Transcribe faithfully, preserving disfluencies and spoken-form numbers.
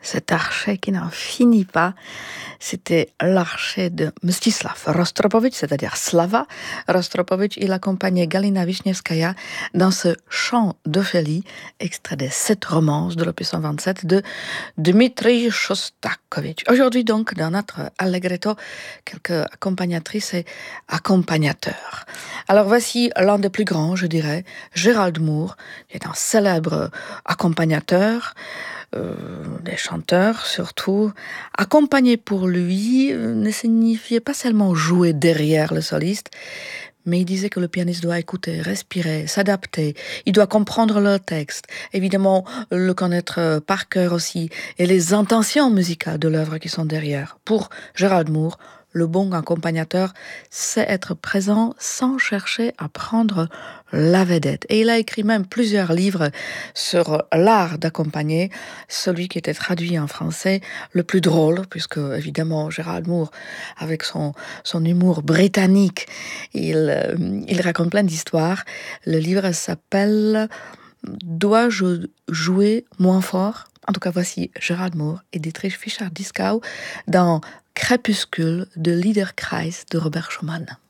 cet archet qui n'en finit pas. C'était l'archet de Mstislav Rostropovitch, c'est-à-dire Slava Rostropovitch. Il accompagnait Galina Wisniewskaja dans ce chant d'Ophélie, extrait des sept romances de l'opus cent vingt-sept de Dmitri Shostakovich. Aujourd'hui donc, dans notre Allegretto, quelques accompagnatrices et accompagnateurs. Alors voici l'un des plus grands, je dirais, Gerald Moore, qui est un célèbre accompagnateur, euh, des chanteurs surtout. Accompagner pour lui euh, ne signifiait pas seulement jouer derrière le soliste, mais il disait que le pianiste doit écouter, respirer, s'adapter. Il doit comprendre le texte, évidemment le connaître par cœur aussi, et les intentions musicales de l'œuvre qui sont derrière. Pour Gerald Moore, le bon accompagnateur sait être présent sans chercher à prendre la vedette. Et il a écrit même plusieurs livres sur l'art d'accompagner, celui qui était traduit en français, le plus drôle, puisque évidemment Gerald Moore, avec son, son humour britannique, il, euh, il raconte plein d'histoires. Le livre s'appelle « Dois-je jouer moins fort ?» En tout cas, voici Gerald Moore et Dietrich Fischer-Dieskau dans Crépuscule de Liederkreis de Robert Schumann.